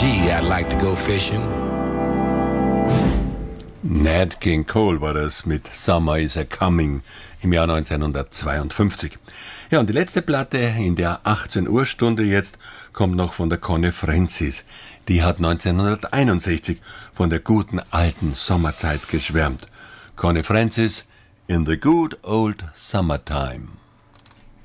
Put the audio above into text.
Gee, I'd like to go fishing. Nat King Cole war das mit Summer is a Coming im Jahr 1952. Ja, und die letzte Platte in der 18 Uhr Stunde jetzt kommt noch von der Connie Francis. Die hat 1961 von der guten alten Sommerzeit geschwärmt. Connie Francis, In the Good Old Summertime.